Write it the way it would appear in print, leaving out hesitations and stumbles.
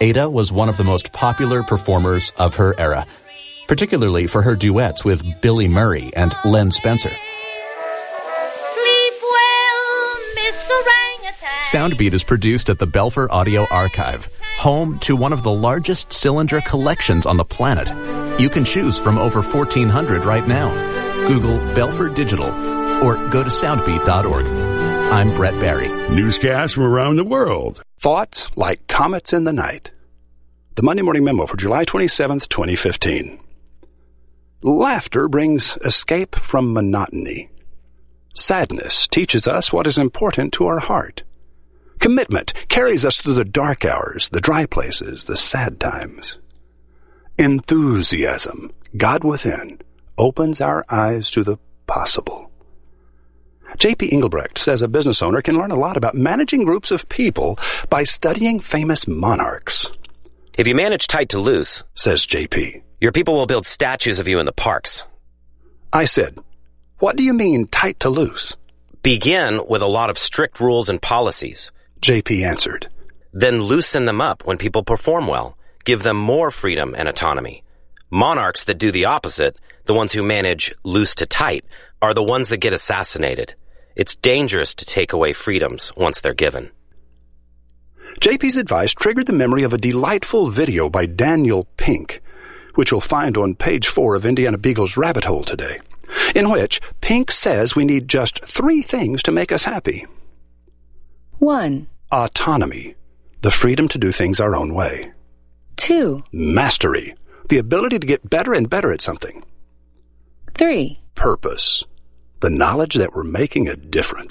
Ada was one of the most popular performers of her era, particularly for her duets with Billy Murray and Len Spencer. Sleep well, Miss Orangutan. Soundbeat is produced at the Belfer Audio Archive, home to one of the largest cylinder collections on the planet. You can choose from over 1,400 right now. Google Belfer Digital or go to soundbeat.org. I'm Brett Barry. Newscasts from around the world. Thoughts like comets in the night. The Monday Morning Memo for July 27th, 2015. Laughter brings escape from monotony. Sadness teaches us what is important to our heart. Commitment carries us through the dark hours, the dry places, the sad times. Enthusiasm, God within, opens our eyes to the possible. J.P. Engelbrecht says a business owner can learn a lot about managing groups of people by studying famous monarchs. If you manage tight to loose, says J.P., your people will build statues of you in the parks. I said, what do you mean tight to loose? Begin with a lot of strict rules and policies. J.P. answered. Then loosen them up when people perform well. Give them more freedom and autonomy. Monarchs that do the opposite, the ones who manage loose to tight, are the ones that get assassinated. It's dangerous to take away freedoms once they're given. JP's advice triggered the memory of a delightful video by Daniel Pink, which you'll find on page 4 of Indiana Beagle's Rabbit Hole today, in which Pink says we need just 3 things to make us happy. 1. Autonomy, the freedom to do things our own way. 2. Mastery, the ability to get better and better at something. 3. Purpose, the knowledge that we're making a difference.